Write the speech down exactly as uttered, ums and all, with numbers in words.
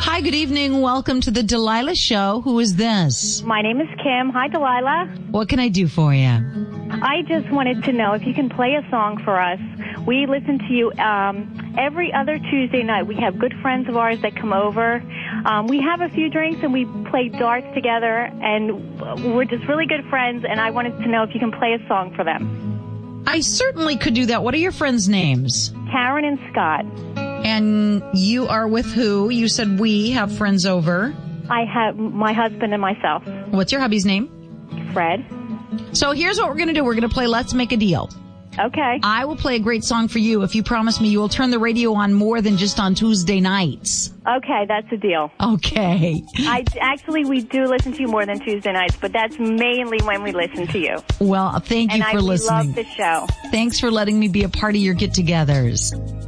Hi, good evening. Welcome to the Delilah Show. Who is this? My name is Kim. Hi, Delilah. What can I do for you? I just wanted to know if you can play a song for us. We listen to you um, every other Tuesday night. We have good friends of ours that come over. Um, we have a few drinks and we play darts together, and we're just really good friends, and I wanted to know if you can play a song for them. I certainly could do that. What are your friends' names? Karen and Scott. And you are with who? You said we have friends over. I have my husband and myself. What's your hubby's name? Fred. So here's what we're going to do. We're going to play Let's Make a Deal. Okay. I will play a great song for you if you promise me you will turn the radio on more than just on Tuesday nights. Okay, that's a deal. Okay. I actually, we do listen to you more than Tuesday nights, but that's mainly when we listen to you. Well, thank you and for I listening. And I love the show. Thanks for letting me be a part of your get-togethers.